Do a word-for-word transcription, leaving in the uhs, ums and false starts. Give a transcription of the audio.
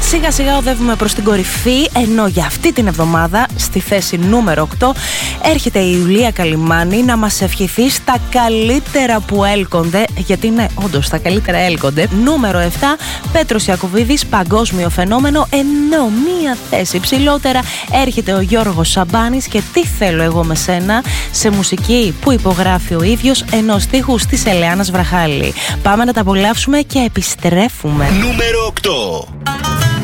Σιγά σιγά οδεύουμε προς την κορυφή, ενώ για αυτή την εβδομάδα στη θέση νούμερο οκτώ έρχεται η Ιουλία Καλυμάνη να μας ευχηθεί στα καλύτερα που έλκονται, γιατί ναι, όντως τα καλύτερα έλκονται. Νούμερο επτά, Πέτρος Ιακωβίδης, παγκόσμιο φαινόμενο, ενώ μία θέση ψηλότερα έρχεται ο Γιώργος Σαμπάνης και Τι θέλω εγώ με σένα, σε μουσική που υπογράφει ο ίδιος, ενώ στίχους της Ελεάνας Βραχάλη. Πάμε να τα απολαύσουμε και επιστρέφουμε. Νούμερο οκτώ.